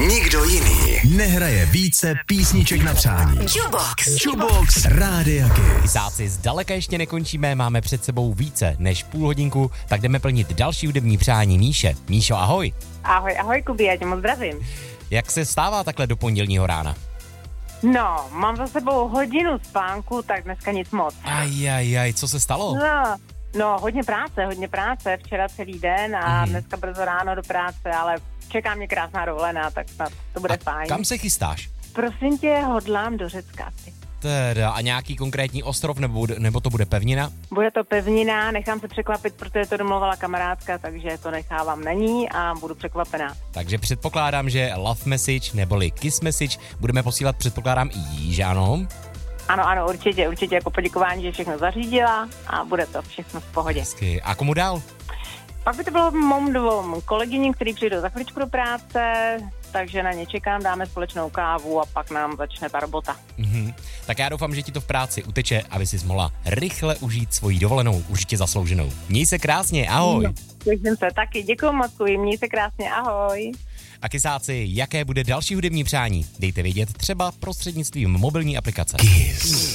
Nikdo jiný nehraje více písniček na přání. Jukebox Rádia Kiss. Kisáci, zdaleka ještě nekončíme, máme před sebou více než půl hodinku, tak jdeme plnit další hudební přání Míše. Míšo, ahoj. Ahoj Kubi, já tě moc zdravím. Jak se stává takhle do pondělního rána? No, mám za sebou hodinu spánku, tak dneska nic moc. Ajajaj, co se stalo? No, hodně práce, včera celý den a dneska brzo ráno do práce, ale čeká mě krásná dovolená, tak snad to bude fajn. Kam se chystáš? Prosím tě, hodlám do Řecka asi. Teda, a nějaký konkrétní ostrov, nebo to bude pevnina? Bude to pevnina, nechám se překvapit, protože to domluvala kamarádka, takže to nechávám na ní a budu překvapená. Takže předpokládám, že love message neboli kiss message budeme posílat, předpokládám, i jí, že ano? Ano, určitě jako poděkování, že všechno zařídila a bude to všechno v pohodě. Hezky. A komu dál? Pak by to bylo mým dvou kolegyním, který přijdou za chvíličku do práce, takže na ně čekám, dáme společnou kávu a pak nám začne ta robota. Tak já doufám, že ti to v práci uteče, aby si mohla rychle užít svoji dovolenou, určitě zaslouženou. Měj se krásně, ahoj. No, těším se taky, děkuju moc, měj se krásně, ahoj. A Kisáci, jaké bude další hudební přání? Dejte vědět třeba prostřednictvím mobilní aplikace. Kiss.